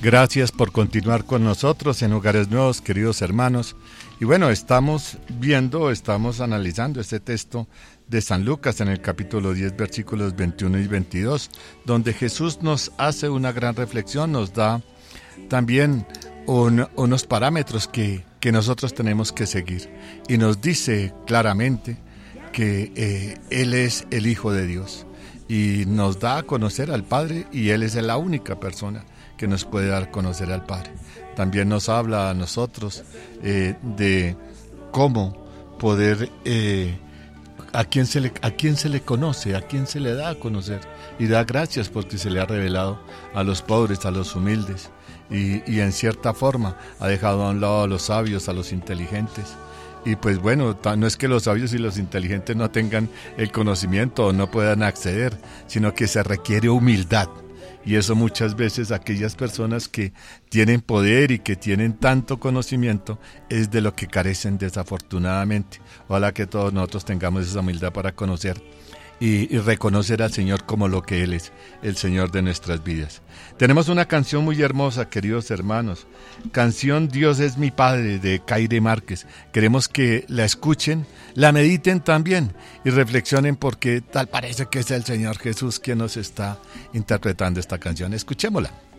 Gracias por continuar con nosotros en Hogares Nuevos, queridos hermanos. Y bueno, estamos analizando este texto de San Lucas en el capítulo 10, versículos 21 y 22, donde Jesús nos hace una gran reflexión, nos da también unos parámetros que nosotros tenemos que seguir. Y nos dice claramente que Él es el Hijo de Dios y nos da a conocer al Padre, y Él es la única persona que nos puede dar a conocer al Padre. También nos habla a nosotros de cómo poder, a quién se le conoce, a quién se le da a conocer, y da gracias porque se le ha revelado a los pobres, a los humildes, y en cierta forma ha dejado a un lado a los sabios, a los inteligentes. Y pues bueno, no es que los sabios y los inteligentes no tengan el conocimiento o no puedan acceder, sino que se requiere humildad. Y eso muchas veces aquellas personas que tienen poder y que tienen tanto conocimiento es de lo que carecen, desafortunadamente. Ojalá que todos nosotros tengamos esa humildad para conocer y reconocer al Señor como lo que Él es, el Señor de nuestras vidas. Tenemos una canción muy hermosa, queridos hermanos, canción Dios es mi Padre, de Kaire Márquez. Queremos que la escuchen, la mediten también y reflexionen, porque tal parece que es el Señor Jesús quien nos está interpretando esta canción. Escuchémosla.